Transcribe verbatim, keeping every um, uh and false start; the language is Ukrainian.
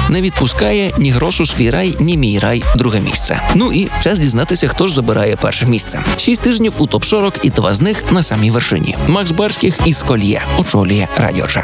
Не відпускає ні грошу свій рай, ні мій рай друге місце. Ну і час дізнатися, хто ж забирає перше місце. Шість тижнів у топ сорок і два з них на самій вершині. Макс Барських із Кольє очолює радіочарт.